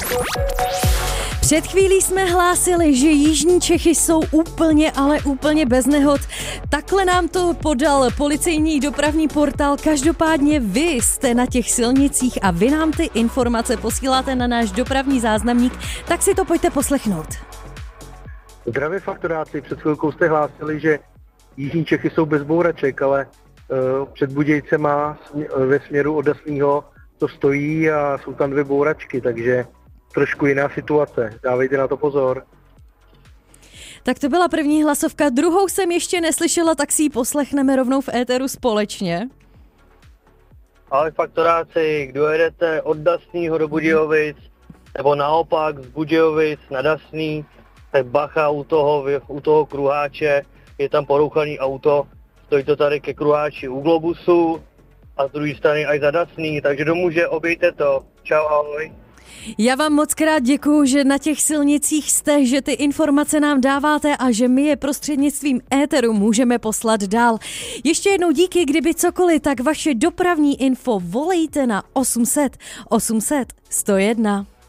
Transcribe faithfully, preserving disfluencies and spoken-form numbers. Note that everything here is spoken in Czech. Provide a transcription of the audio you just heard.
Před chvílí jsme hlásili, že jižní Čechy jsou úplně, ale úplně bez nehod. Takhle nám to podal policejní dopravní portál. Každopádně vy jste na těch silnicích a vy nám ty informace posíláte na náš dopravní záznamník, tak si to pojďte poslechnout. Zdraví faktoráci, před chvilkou jste hlásili, že jižní Čechy jsou bez bouraček, ale uh, před Budějcema ve směru od Dasného to stojí a jsou tam dvě bouračky, takže trošku jiná situace. Dávejte na to pozor. Tak to byla první hlasovka, druhou jsem ještě neslyšela, tak si ji poslechneme rovnou v éteru společně. Ahoj faktoráci, kdo jedete od Dasného do Budějovic, nebo naopak z Budějovic na Dasný, tak bacha u toho, u toho kruháče, je tam porouchaný auto, stojí to tady ke kruháči u Globusu a z druhé strany až za Dasný, takže domůže, obejte to. Čau, ahoj. Já vám moc krát děkuju, že na těch silnicích jste, že ty informace nám dáváte a že my je prostřednictvím éteru můžeme poslat dál. Ještě jednou díky, kdyby cokoliv, tak vaše dopravní info volejte na osm set osm set sto jedna.